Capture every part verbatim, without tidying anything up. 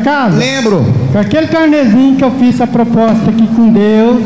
casa? Lembro. Com aquele carnezinho que eu fiz a proposta aqui com Deus,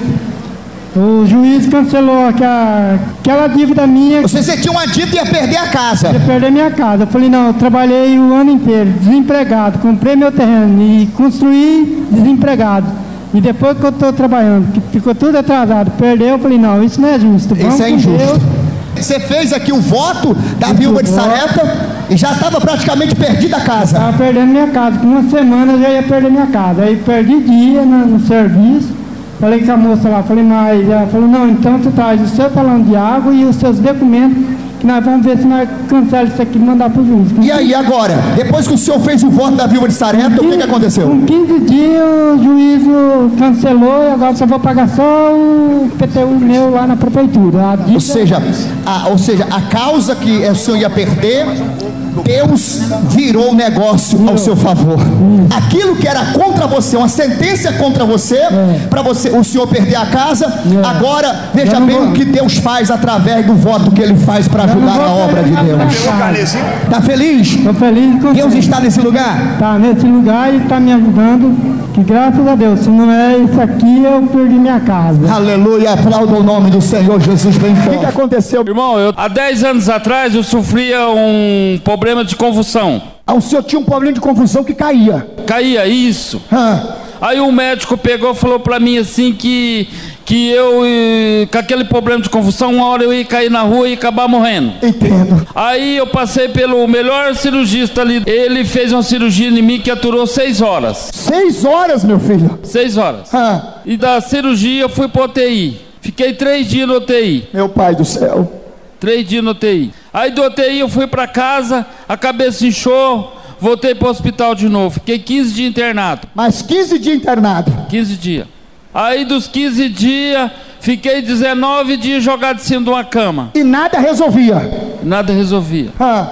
o juiz cancelou aquela, aquela dívida minha. Você, você tinha uma dívida e ia perder a casa. Ia perder minha casa. Eu falei, não, eu trabalhei o ano inteiro, desempregado, comprei meu terreno e construí desempregado. E depois que eu estou trabalhando, que ficou tudo atrasado, perdeu, eu falei, não, isso não é justo. Vamos isso é com injusto. Deus. Você fez aqui o voto da Fiz viúva o de voto. Sarepta e já estava praticamente perdida a casa. Estava perdendo minha casa. Com uma semana eu já ia perder minha casa. Aí perdi dia no, no serviço. Falei com a moça lá, falei, mas ela falou, não, então tu traz o seu talão de água e os seus documentos, que nós vamos ver se nós cancelamos isso aqui e mandar pro juiz. E aí agora, depois que o senhor fez o voto da viúva de Sarepta, o que, que aconteceu? Com quinze dias o juiz cancelou e agora só vou pagar só o P T U meu lá na prefeitura. A dívida... Ou seja, a, ou seja, a causa que o senhor ia perder, Deus virou o negócio ao seu favor. Aquilo que era contra você, uma sentença contra você, É. para você, o senhor perder a casa, É. agora veja Já não bem vou- o que Deus faz através do voto que Ele faz para Já não ajudar vou a obra de perder minha Deus. casa. Está feliz? Estou feliz com Deus está nesse lugar? Tá nesse lugar e está me ajudando. Que graças a Deus, se não é isso aqui, eu perdi minha casa. Aleluia, aplauda o nome do Senhor Jesus bem O que, que forte. aconteceu? Irmão, eu, há dez anos atrás eu sofria um problema de convulsão. Ah, o senhor tinha um problema de confusão que caía. Caía isso. Ah, Aí o médico pegou e falou pra mim assim que, que eu, eh, com aquele problema de convulsão, uma hora eu ia cair na rua e acabar morrendo. entendo. Aí eu passei pelo melhor cirurgista ali. Ele fez uma cirurgia em mim que aturou seis horas. Seis horas, meu filho. Seis horas. Ah, E da cirurgia eu fui pro U T I. Fiquei três dias no U T I. meu pai do céu. Três dias no U T I. Aí do U T I eu fui pra casa, a cabeça inchou, voltei pro hospital de novo. Fiquei quinze dias internado. Mais quinze dias internado. quinze dias. Aí dos quinze dias, fiquei dezenove dias jogado em cima de uma cama. E nada resolvia. Nada resolvia. Ah,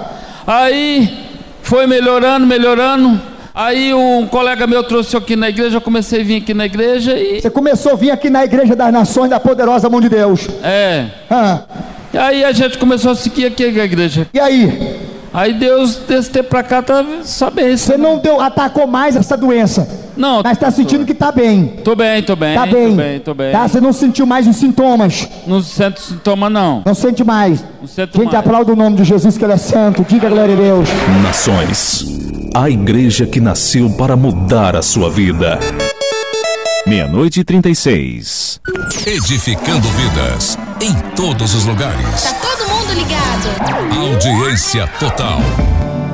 Aí foi melhorando, melhorando. Aí um colega meu trouxe eu aqui na igreja, eu comecei a vir aqui na igreja e... você começou a vir aqui na Igreja das Nações da Poderosa Mão de Deus. É. Ah, E aí a gente começou a seguir aqui a igreja. e aí? Aí Deus, desse tempo pra cá, tá sabendo. Você não deu, atacou mais essa doença. Não, Mas está sentindo que está bem. tô bem, tô bem. Está bem. Tô bem, tô bem. Tá? Você não sentiu mais os sintomas. Não sinto sintoma, não. Não sente mais. Não sinto Gente, mais. aplauda o nome de Jesus, que Ele é santo. Diga glória a Deus. Nações, a igreja que nasceu para mudar a sua vida. Meia-noite e trinta e seis. Edificando vidas em todos os lugares. Tá todo mundo ligado? Audiência total.